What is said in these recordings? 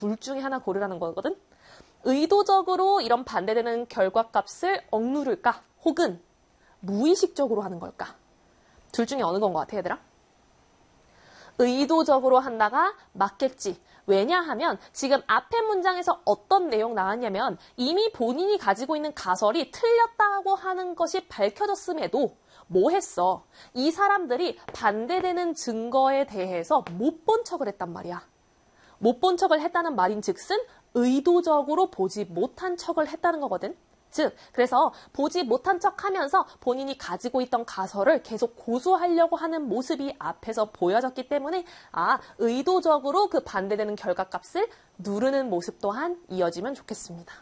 둘 중에 하나 고르라는 거거든. 의도적으로 이런 반대되는 결과값을 억누를까? 혹은 무의식적으로 하는 걸까? 둘 중에 어느 건 것 같아, 얘들아? 의도적으로 한다가 맞겠지. 왜냐하면 지금 앞에 문장에서 어떤 내용 나왔냐면 이미 본인이 가지고 있는 가설이 틀렸다고 하는 것이 밝혀졌음에도 뭐 했어? 이 사람들이 반대되는 증거에 대해서 못 본 척을 했단 말이야. 못 본 척을 했다는 말인 즉슨 의도적으로 보지 못한 척을 했다는 거거든. 즉, 그래서 보지 못한 척하면서 본인이 가지고 있던 가설을 계속 고수하려고 하는 모습이 앞에서 보여졌기 때문에 의도적으로 그 반대되는 결과값을 누르는 모습 또한 이어지면 좋겠습니다.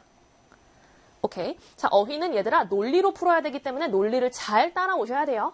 오케이. 자, 어휘는 얘들아 논리로 풀어야 되기 때문에 논리를 잘 따라오셔야 돼요.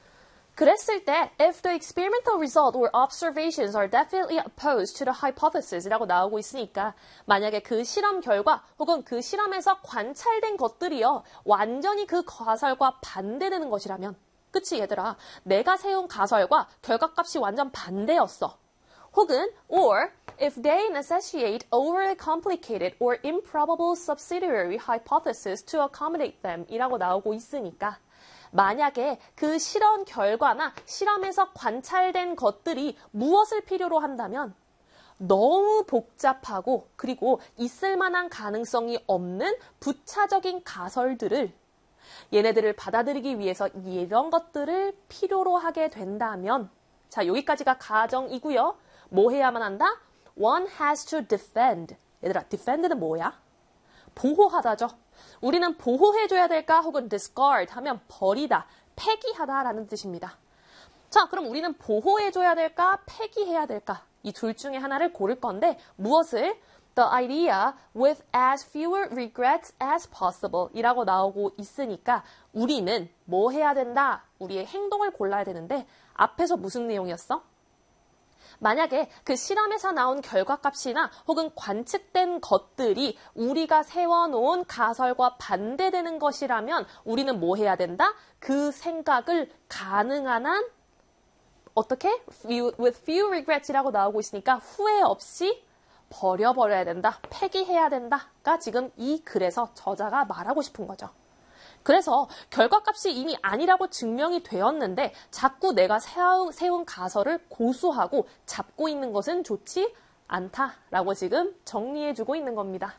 그랬을 때 if the experimental result or observations are definitely opposed to the hypothesis 라고 나오고 있으니까 만약에 그 실험 결과 혹은 그 실험에서 관찰된 것들이요 완전히 그 가설과 반대되는 것이라면 그치 얘들아 내가 세운 가설과 결과값이 완전 반대였어. 혹은 or if they necessitate overly complicated or improbable subsidiary hypothesis to accommodate them 이라고 나오고 있으니까 만약에 그 실험 결과나 실험에서 관찰된 것들이 무엇을 필요로 한다면 너무 복잡하고 그리고 있을 만한 가능성이 없는 부차적인 가설들을 얘네들을 받아들이기 위해서 이런 것들을 필요로 하게 된다면 자 여기까지가 가정이고요. 뭐 해야만 한다? One has to defend. 얘들아 defend는 뭐야? 보호하다죠. 우리는 보호해줘야 될까 혹은 discard 하면 버리다, 폐기하다라는 뜻입니다. 자, 그럼 우리는 보호해줘야 될까, 폐기해야 될까? 이 둘 중에 하나를 고를 건데 무엇을? The idea with as fewer regrets as possible 이라고 나오고 있으니까 우리는 뭐 해야 된다? 우리의 행동을 골라야 되는데 앞에서 무슨 내용이었어? 만약에 그 실험에서 나온 결과값이나 혹은 관측된 것들이 우리가 세워놓은 가설과 반대되는 것이라면 우리는 뭐 해야 된다? 그 생각을 가능한 한 어떻게? With few regrets이라고 나오고 있으니까 후회 없이 버려버려야 된다. 폐기해야 된다가 지금 이 글에서 저자가 말하고 싶은 거죠. 그래서 결과값이 이미 아니라고 증명이 되었는데 자꾸 내가 세운 가설을 고수하고 잡고 있는 것은 좋지 않다라고 지금 정리해주고 있는 겁니다.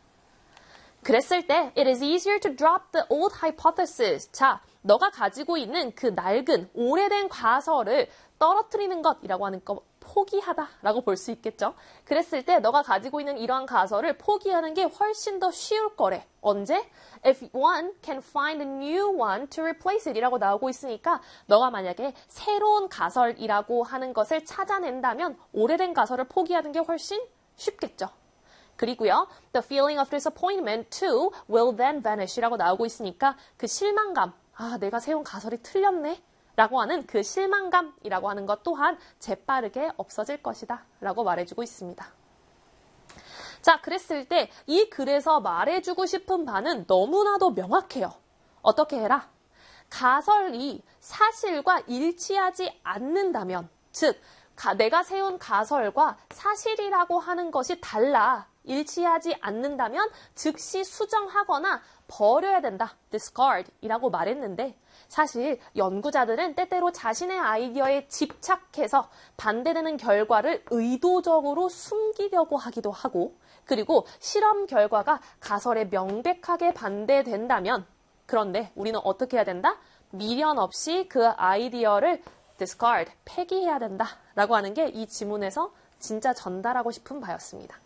그랬을 때 it is easier to drop the old hypothesis. 자, 너가 가지고 있는 그 낡은 오래된 가설을 떨어뜨리는 것이라고 하는 거 포기하다라고 볼 수 있겠죠. 그랬을 때 너가 가지고 있는 이러한 가설을 포기하는 게 훨씬 더 쉬울 거래. 언제? If one can find a new one to replace it 이라고 나오고 있으니까 너가 만약에 새로운 가설이라고 하는 것을 찾아낸다면 오래된 가설을 포기하는 게 훨씬 쉽겠죠. 그리고요. The feeling of disappointment too will then vanish 이라고 나오고 있으니까 그 실망감, 내가 세운 가설이 틀렸네. 라고 하는 그 실망감이라고 하는 것 또한 재빠르게 없어질 것이다 라고 말해주고 있습니다. 자, 그랬을 때 이 글에서 말해주고 싶은 바는 너무나도 명확해요. 어떻게 해라? 가설이 사실과 일치하지 않는다면, 즉 내가 세운 가설과 사실이라고 하는 것이 달라 일치하지 않는다면 즉시 수정하거나 버려야 된다. discard 이라고 말했는데 사실 연구자들은 때때로 자신의 아이디어에 집착해서 반대되는 결과를 의도적으로 숨기려고 하기도 하고 그리고 실험 결과가 가설에 명백하게 반대된다면 그런데 우리는 어떻게 해야 된다? 미련 없이 그 아이디어를 discard, 폐기해야 된다라고 하는 게 이 지문에서 진짜 전달하고 싶은 바였습니다.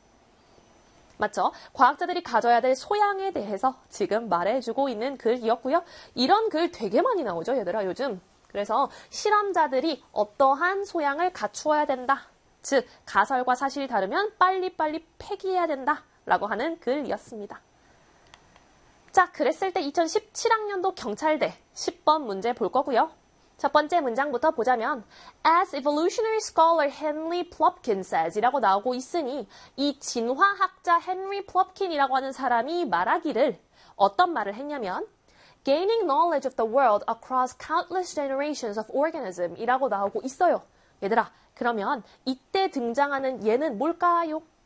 맞죠? 과학자들이 가져야 될 소양에 대해서 지금 말해주고 있는 글이었고요. 이런 글 되게 많이 나오죠, 얘들아, 요즘. 그래서 실험자들이 어떠한 소양을 갖추어야 된다. 즉, 가설과 사실이 다르면 빨리빨리 폐기해야 된다라고 하는 글이었습니다. 자, 그랬을 때 2017학년도 경찰대 10번 문제 볼 거고요. 첫 번째 문장부터 보자면 As evolutionary scholar Henry Plopkin says 이라고 나오고 있으니 이 진화학자 헨리 플롭킨이라고 하는 사람이 말하기를 어떤 말을 했냐면 Gaining knowledge of the world across countless generations of organism 이라고 나오고 있어요. 얘들아, 그러면 이때 등장하는 얘는 뭘까요?